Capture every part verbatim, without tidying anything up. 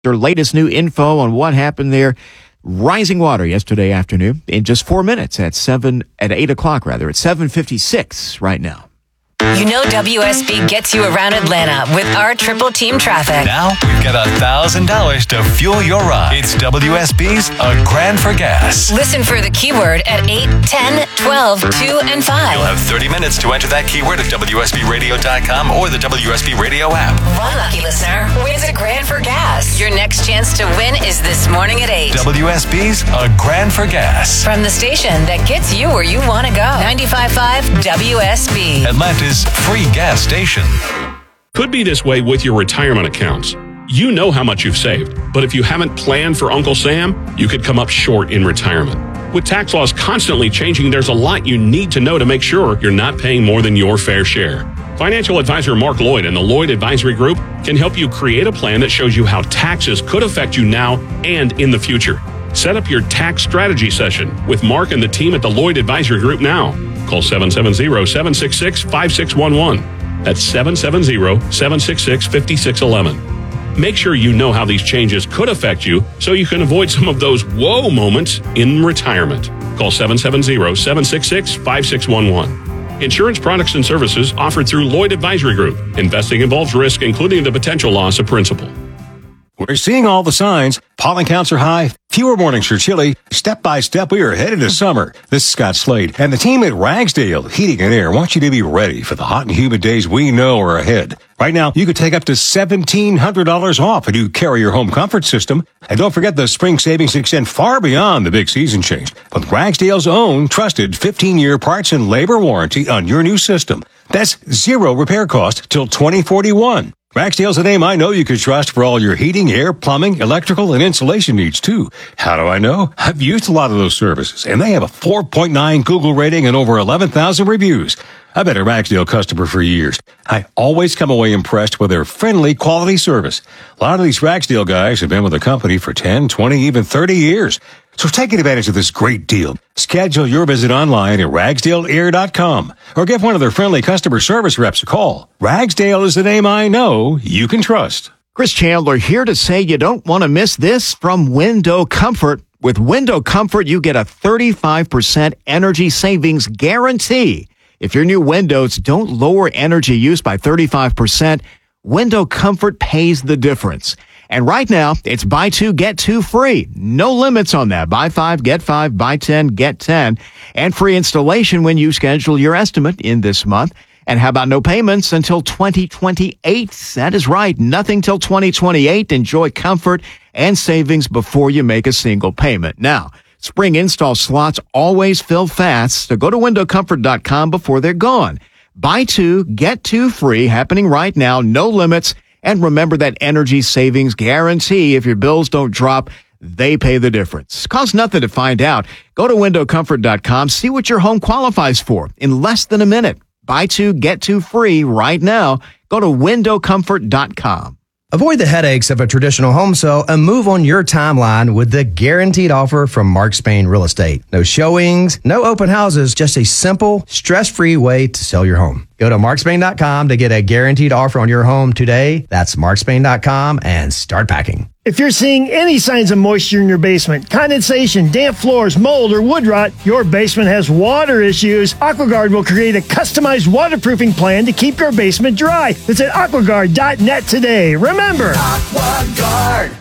Their latest new info on what happened there. Rising water yesterday afternoon in just four minutes at seven at eight o'clock rather at seven fifty six right now. You know W S B gets you around Atlanta with our triple team traffic. Now we've got one thousand dollars to fuel your ride. It's W S B's A Grand for Gas. Listen for the keyword at eight, ten, twelve, two, and five. You'll have thirty minutes to enter that keyword at W S B radio dot com or the W S B Radio app. One lucky listener wins a grand for gas. Your next chance to win is this morning at eight. W S B's A Grand for Gas. From the station that gets you where you want to go. ninety-five point five W S B. Atlanta's free gas station. Could be this way with your retirement accounts. You know how much you've saved, but if you haven't planned for Uncle Sam, you could come up short in retirement. With tax laws constantly changing, there's a lot you need to know to make sure you're not paying more than your fair share. Financial advisor Mark Lloyd and the Lloyd Advisory Group can help you create a plan that shows you how taxes could affect you now and in the future. Set up your tax strategy session with Mark and the team at the Lloyd Advisory Group now. Call seven seven zero, seven six six, five six one one. That's seven seven zero, seven six six, five six one one. Make sure you know how these changes could affect you so you can avoid some of those whoa moments in retirement. Call seven seven zero, seven six six, five six one one. Insurance products and services offered through Lloyd Advisory Group. Investing involves risk, including the potential loss of principal. We're seeing all the signs. Pollen counts are high. Fewer mornings are chilly. Step by step, we are headed to summer. This is Scott Slade, and the team at Ragsdale Heating and Air wants you to be ready for the hot and humid days we know are ahead. Right now, you could take up to seventeen hundred dollars off a new Carrier home comfort system. And don't forget the spring savings extend far beyond the big season change with Ragsdale's own trusted fifteen-year parts and labor warranty on your new system. That's zero repair cost till twenty forty-one. Ragsdale's a name I know you could trust for all your heating, air, plumbing, electrical, and insulation needs, too. How do I know? I've used a lot of those services, and they have a four point nine Google rating and over eleven thousand reviews. I've been a Ragsdale customer for years. I always come away impressed with their friendly, quality service. A lot of these Ragsdale guys have been with the company for ten, twenty, even thirty years. So take advantage of this great deal. Schedule your visit online at ragsdale air dot com or give one of their friendly customer service reps a call. Ragsdale is the name I know you can trust. Chris Chandler here to say you don't want to miss this from Window Comfort. With Window Comfort, you get a thirty-five percent energy savings guarantee. If your new windows don't lower energy use by thirty-five percent, Window Comfort pays the difference. And right now, it's buy two, get two free. No limits on that. Buy five, get five, buy ten, get ten. And free installation when you schedule your estimate in this month. And how about no payments until twenty twenty-eight? That is right. Nothing till twenty twenty-eight. Enjoy comfort and savings before you make a single payment. Now, spring install slots always fill fast, so go to window comfort dot com before they're gone. Buy two, get two free, happening right now, no limits. And remember that energy savings guarantee. If your bills don't drop, they pay the difference. Costs nothing to find out. Go to window comfort dot com, see what your home qualifies for in less than a minute. Buy two, get two free right now. Go to window comfort dot com. Avoid the headaches of a traditional home sale and move on your timeline with the guaranteed offer from Mark Spain Real Estate. No showings, no open houses, just a simple, stress-free way to sell your home. Go to mark spain dot com to get a guaranteed offer on your home today. That's mark spain dot com and start packing. If you're seeing any signs of moisture in your basement, condensation, damp floors, mold, or wood rot, your basement has water issues, AquaGuard will create a customized waterproofing plan to keep your basement dry. Visit aqua guard dot net today. Remember, AquaGuard.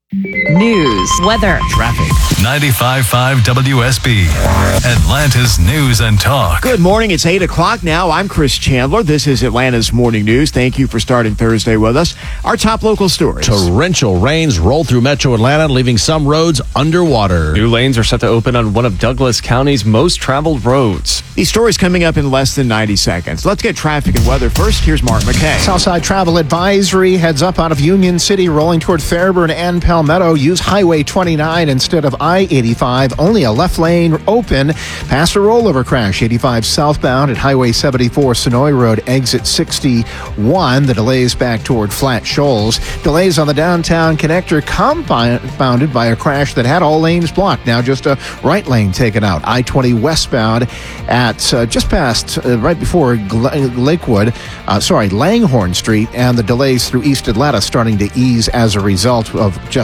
News, weather, traffic. ninety-five point five W S B, Atlanta's News and Talk. Good morning. It's eight o'clock now. I'm Chris Chandler. This is Atlanta's Morning News. Thank you for starting Thursday with us. Our top local stories. Torrential rains roll through metro Atlanta, leaving some roads underwater. New lanes are set to open on one of Douglas County's most traveled roads. These stories coming up in less than ninety seconds. Let's get traffic and weather first. Here's Mark McKay. Southside travel advisory heads up out of Union City, rolling toward Fairburn and Palmetto. Use Highway Highway twenty-nine instead of I eighty-five. Only a left lane open past a rollover crash. eighty-five southbound at Highway seventy-four, Sonoy Road, exit sixty-one. The delays back toward Flat Shoals. Delays on the downtown connector compounded by a crash that had all lanes blocked. Now just a right lane taken out. I twenty westbound at uh, just past, uh, right before Gl- Lakewood, uh, sorry, Langhorne Street, and the delays through East Atlanta starting to ease as a result of just